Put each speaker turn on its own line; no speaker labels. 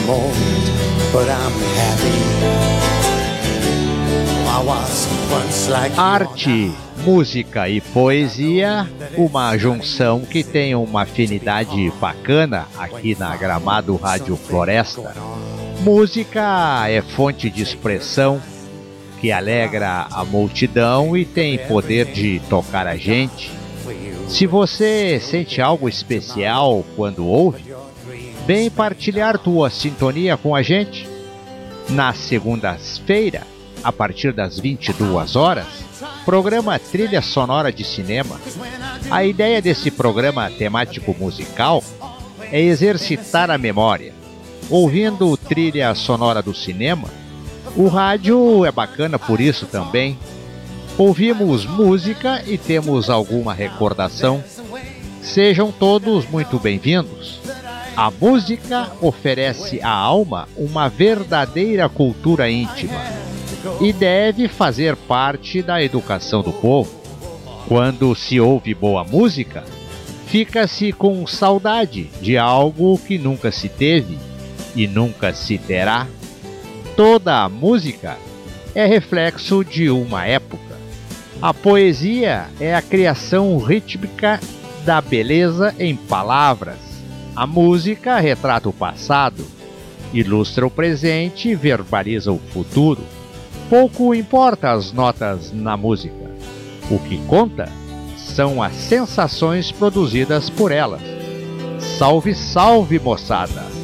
moment, but I'm happy. I was once like
Arte, música e poesia, uma junção que tem uma afinidade bacana aqui na Gramado Rádio Floresta. Música é fonte de expressão que alegra a multidão e tem poder de tocar a gente. Se você sente algo especial quando ouve, vem partilhar tua sintonia com a gente. Na segunda-feira, a partir das 22 horas, programa Trilha Sonora de Cinema. A ideia desse programa temático musical é exercitar a memória. Ouvindo trilha sonora do cinema, o rádio é bacana por isso também. Ouvimos música e temos alguma recordação. Sejam todos muito bem-vindos. A música oferece à alma uma verdadeira cultura íntima e deve fazer parte da educação do povo. Quando se ouve boa música, fica-se com saudade de algo que nunca se teve e nunca se terá. Toda a música é reflexo de uma época. A poesia é a criação rítmica da beleza em palavras. A música retrata o passado, ilustra o presente e verbaliza o futuro. Pouco importa as notas na música. O que conta são as sensações produzidas por elas. Salve, salve, moçada!